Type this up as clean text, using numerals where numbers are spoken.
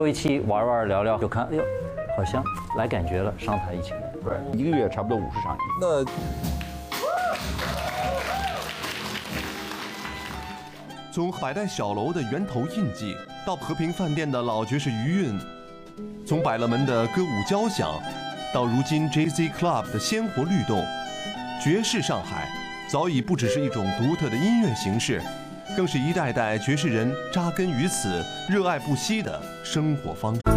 录一期玩玩聊聊，就看，哎呦，好像来感觉了，上台一起来。 对，1个月差不多50场。 那从百代小楼的源头印记，到和平饭店的老爵士余韵，从百乐门的歌舞交响，到如今 JZ Club 的鲜活律动，爵士上海早已不只是一种独特的音乐形式，更是一代代爵士人扎根于此、热爱不息的生活方式。